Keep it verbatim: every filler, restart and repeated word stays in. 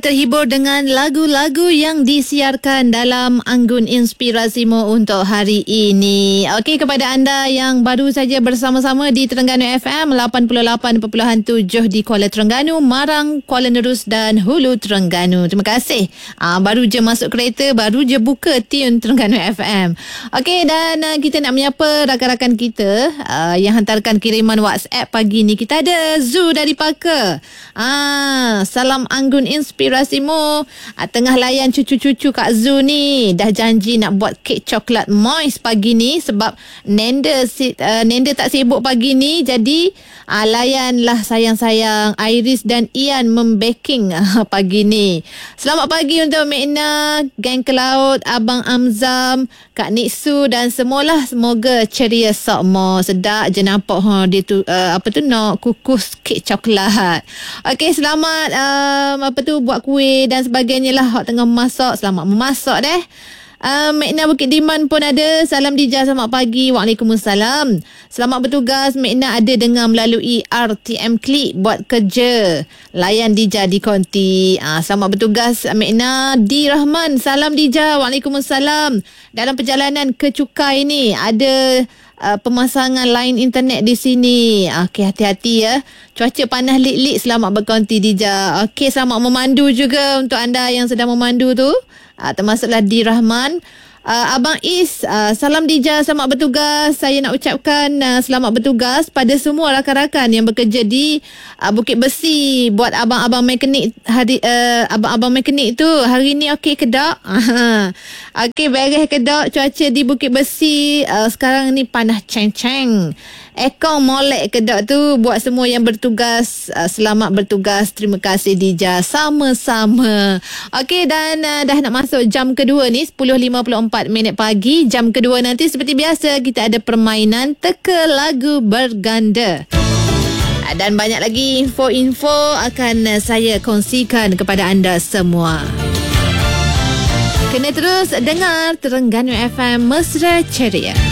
Terhibur dengan lagu-lagu yang disiarkan dalam Anggun Inspirasimu untuk hari ini. Okey, kepada anda yang baru saja bersama-sama di Terengganu F M lapan puluh lapan perpuluhan tujuh di Kuala Terengganu, Marang, Kuala Nerus dan Hulu Terengganu. Terima kasih. Aa, baru je masuk kereta, baru je buka tune Terengganu F M. Okey, dan uh, kita nak menyapa rakan-rakan kita uh, yang hantarkan kiriman WhatsApp pagi ni. Kita ada Zu dari Parker. Ah, salam Anggun Inspirasimu. Inspirasimu. Ah, tengah layan cucu-cucu Kak Zu ni. Dah janji nak buat kek coklat moist pagi ni sebab Nenda uh, Nenda tak sibuk pagi ni. Jadi ah, layanlah sayang-sayang. Iris dan Ian membaking uh, pagi ni. Selamat pagi untuk Mek Ina, geng ke laut, Abang Amzam, Kak Niksu dan semualah. Semoga ceria sokmo. Sedap je nampak ha, dia tu uh, apa tu nak kukus kek coklat. Okey, selamat um, apa tu buat kuih dan sebagainya lah. Hak tengah memasak, selamat memasak deh. Uh, Mek Ina Bukit Diman pun ada. Salam Dija, selamat pagi. Waalaikumsalam. Selamat bertugas. Mek Ina ada dengar melalui R T M Klik buat kerja. Layan Dija di konti. Uh, selamat bertugas Mek Ina. Di Rahman, salam Dija. Waalaikumsalam. Dalam perjalanan ke Cukai ni ada Uh, pemasangan line internet di sini. Okey, hati-hati ya. Cuaca panas lik-lik, selamat berkonti Dija. Okey, selamat memandu juga untuk anda yang sedang memandu tu. Uh, termasuklah Di Rahman. Uh, Abang Is, uh, salam Dija, selamat bertugas. Saya nak ucapkan uh, selamat bertugas pada semua rakan-rakan yang bekerja di uh, Bukit Besi. Buat abang-abang mekanik hari uh, abang-abang mekanik tu hari ni okey ke tak? Okey, beres ke tak cuaca di Bukit Besi? Uh, sekarang ni panas ceng-ceng. Ekong molek ke tak tu? Buat semua yang bertugas, uh, selamat bertugas. Terima kasih Dija. Sama-sama. Okey, dan uh, dah nak masuk jam kedua ni, sepuluh lima puluh empat minit pagi. Jam kedua nanti seperti biasa kita ada permainan teka lagu berganda. Dan banyak lagi info-info akan saya kongsikan kepada anda semua. Kena terus dengar Terengganu F M Mesra Ceria.